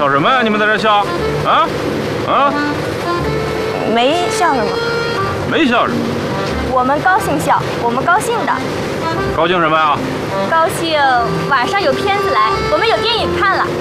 笑什么呀？你们在这笑？啊？啊？ 没笑什么。 没笑什么？ 我们高兴笑，我们高兴的。 高兴什么呀？ 高兴晚上有片子来，我们有电影看了。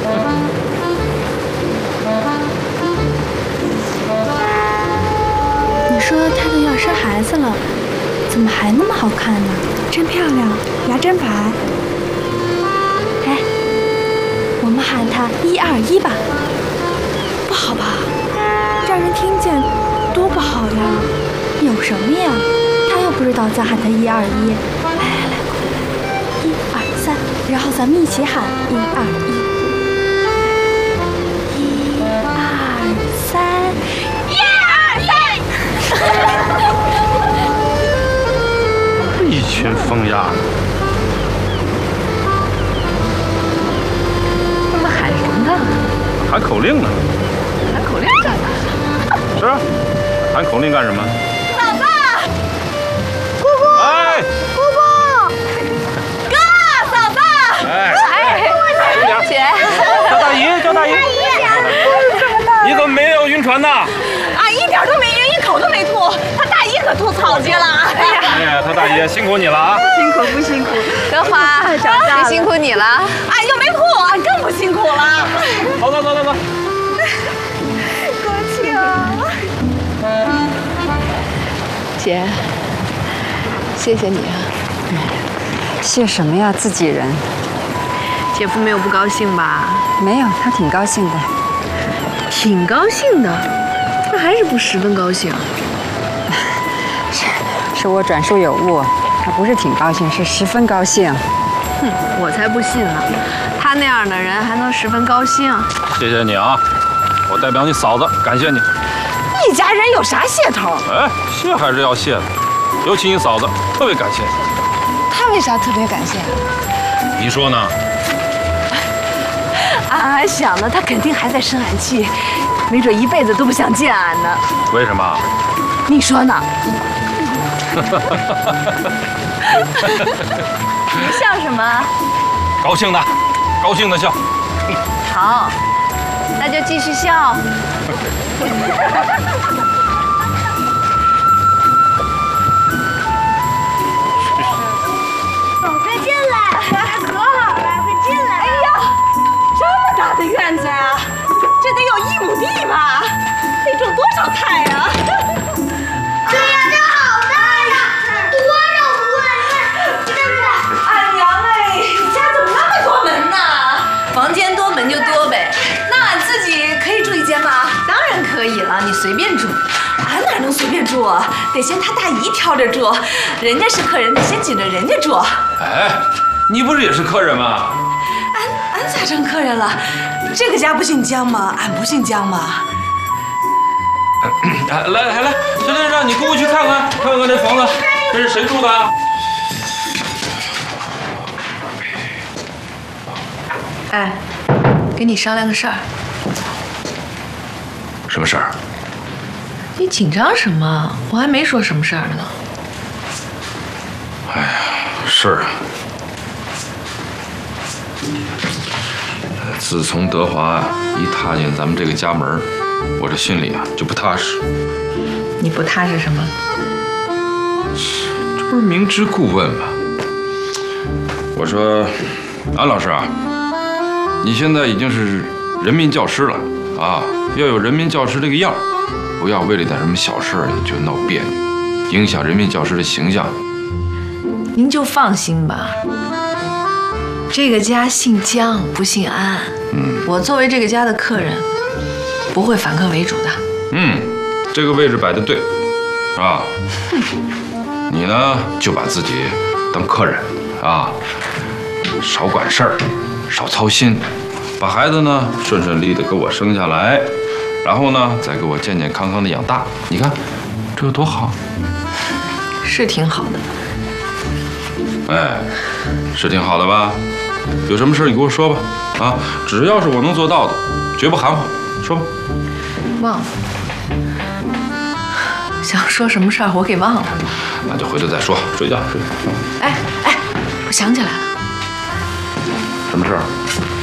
你说她都要生孩子了，怎么还那么好看呢？真漂亮，牙真白。哎，我们喊她121吧。不好吧？让人听见多不好呀！有什么呀？她又不知道再喊她121。来，快来，1、2、3，然后咱们一起喊1、2、1。 一群疯丫头！ 他们喊什么呢？ 喊口令呢。 喊口令干嘛？ 是啊，喊口令干什么？ 老爸，姑姑， 哎， 姑姑，哥，嫂子， 哎， 姐， 叫大姨，叫大姨。你怎么没有晕船呢？ 啊，一点都没晕，一口都没吐。他大姨可吐草去了。 哎呀，他大爷辛苦你了啊！ 辛苦不辛苦？ 德华，也辛苦你了。 哎，又没吐，更不辛苦了。 走走走走走。 国庆， 姐，谢谢你啊。 谢什么呀，自己人。 姐夫没有不高兴吧？ 没有，他挺高兴的。 挺高兴的，那还是不十分高兴。 是我转述有误，他不是挺高兴，是十分高兴。 哼，我才不信呢，他那样的人还能十分高兴？ 谢谢你啊，我代表你嫂子感谢你。 一家人有啥谢头？ 哎，谢还是要谢的，尤其你嫂子特别感谢你。 他为啥特别感谢？ 你说呢？ 安安想呢，他肯定还在生俺气，没准一辈子都不想见俺呢。 为什么？ 你说呢？ 你笑什么？ 高兴的，高兴的笑。 好，那就继续笑。 快进来，可好了，快进来。 哎呀，这么大的院子啊，这得有1亩地吧？得种多少菜呀？ 对呀，这好大呀，多少户？真的。 俺娘哎，你家怎么那么多门呢？房间多门就多呗。那俺自己可以住一间吗？当然可以了，你随便住。俺哪能随便住啊？得先他大姨挑着住，人家是客人，得先紧着人家住。 哎，你不是也是客人吗？ 俺咋成客人了？这个家不姓姜吗？俺不姓姜吗？ 来，小先生，你跟我去看看这房子，这是谁住的啊？ 哎，跟你商量个事儿。 什么事儿？ 你紧张什么？我还没说什么事儿呢。 哎呀，事儿啊！自从德华一踏进咱们这个家门，我这心里啊就不踏实。 你不踏实什么？ 这不是明知故问吗？我说，安老师啊，你现在已经是人民教师了啊，要有人民教师这个样儿，不要为了点什么小事儿就闹别扭，影响人民教师的形象。 您就放心吧，这个家姓姜不姓安。我作为这个家的客人，不会反客为主的。 这个位置摆得对，啊，你呢就把自己当客人啊，少管事儿，少操心，把孩子呢顺顺利利的给我生下来，然后呢再给我健健康康的养大。你看这有多好？ 是挺好的。 哎，是挺好的吧？有什么事你给我说吧，啊，只要是我能做到的，绝不含糊，说吧。 忘了，想说什么事儿我给忘了。 那就回头再说，睡觉。 哎，我想起来了。 什么事儿？